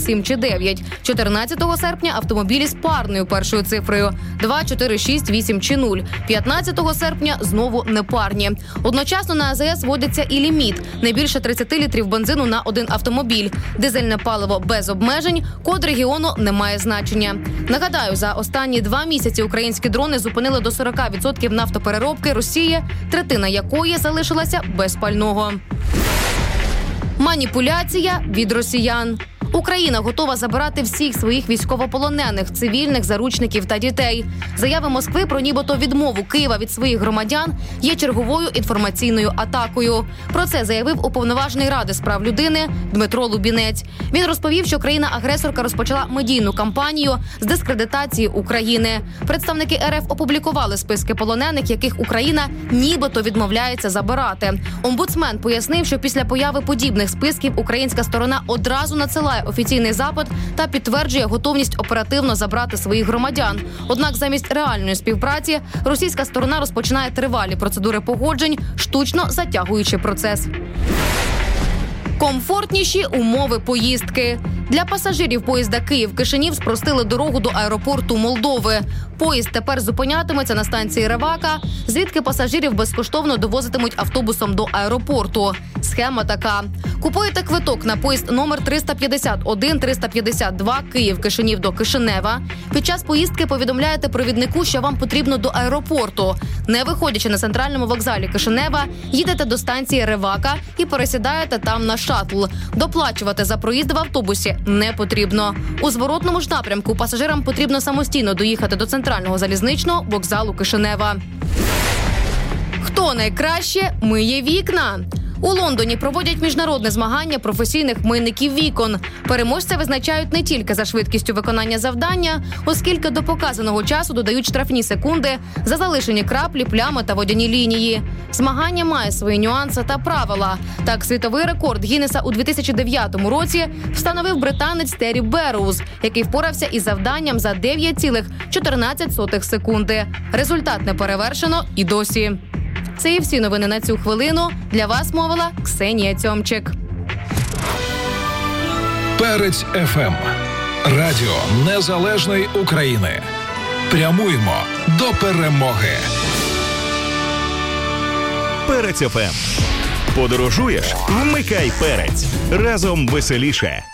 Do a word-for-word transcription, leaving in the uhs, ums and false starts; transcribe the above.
сім чи дев'ять. чотирнадцятого серпня автомобілі з парною першою цифрою два, чотири, шість, вісім чи нуль. п'ятнадцятого серпня знову непарні. Одночасно на АЗС вводиться і ліміт – не більше тридцять літрів бензину на один автомобіль. Дизельне паливо без обмежень, код регіону не має значення. Нагадаю, за останні два місяці українські дрони зупинили до сорок відсотків нафтопереробки Росії, третина якої залишилася без пального. Маніпуляція від росіян. Україна готова забирати всіх своїх військовополонених, цивільних, заручників та дітей. Заяви Москви про нібито відмову Києва від своїх громадян є черговою інформаційною атакою. Про це заявив уповноважений Ради з прав людини Дмитро Лубінець. Він розповів, що країна-агресорка розпочала медійну кампанію з дискредитації України. Представники РФ опублікували списки полонених, яких Україна нібито відмовляється забирати. Омбудсмен пояснив, що після появи подібних списків українська сторона одразу надсилає офіційний запит та підтверджує готовність оперативно забрати своїх громадян. Однак замість реальної співпраці російська сторона розпочинає тривалі процедури погоджень, штучно затягуючи процес. Комфортніші умови поїздки. Для пасажирів поїзда Київ-Кишинів спростили дорогу до аеропорту Молдови. Поїзд тепер зупинятиметься на станції Ревака, звідки пасажирів безкоштовно довозитимуть автобусом до аеропорту. Схема така. Купуєте квиток на поїзд номер триста п'ятдесят один триста п'ятдесят два Київ-Кишинів до Кишинева. Під час поїздки повідомляєте провіднику, що вам потрібно до аеропорту. Не виходячи на центральному вокзалі Кишинева, їдете до станції Ревака і пересідаєте там на шаттл. Доплачувати за проїзд в автобусі не потрібно. У зворотному ж напрямку пасажирам потрібно самостійно доїхати до центрального залізничного вокзалу Кишинева. Хто найкраще миє вікна? У Лондоні проводять міжнародне змагання професійних мийників вікон. Переможця визначають не тільки за швидкістю виконання завдання, оскільки до показаного часу додають штрафні секунди за залишені краплі, плями та водяні лінії. Змагання має свої нюанси та правила. Так, світовий рекорд Гіннеса у дві тисячі дев'ятому році встановив британець Террі Берроуз, який впорався із завданням за дев'ять цілих чотирнадцять сотих секунди. Результат не перевершено і досі. Це і всі новини на цю хвилину. Для вас мовила Ксенія Цьомчик. Перець еф ем. Радіо Незалежної України. Прямуємо до перемоги. Перець еф ем. Подорожуєш? Вмикай Перець. Разом веселіше.